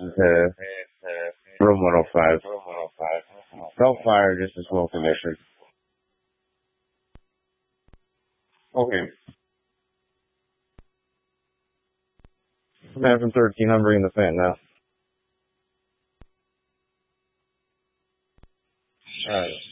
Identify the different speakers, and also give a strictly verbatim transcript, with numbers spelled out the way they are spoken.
Speaker 1: to room one oh five. Felt fire, just a smoke emission. Okay. I'm having thirteen. I'm bringing the fan now. Alright.